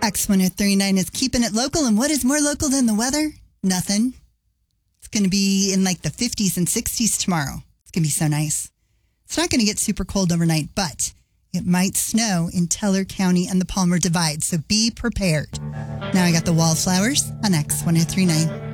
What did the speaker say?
X1039 is keeping it local. And what is more local than the weather? Nothing. It's going to be in like the 50s and 60s tomorrow. It's going to be so nice. It's not going to get super cold overnight, but it might snow in Teller County and the Palmer Divide. So be prepared. Now I got the wallflowers on X1039.